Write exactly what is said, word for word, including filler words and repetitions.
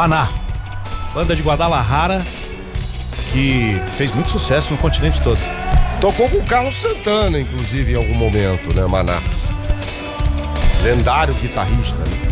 Maná, banda de Guadalajara, que fez muito sucesso no continente todo. Tocou com o Carlos Santana, inclusive, em algum momento, né, Maná? Lendário guitarrista, né?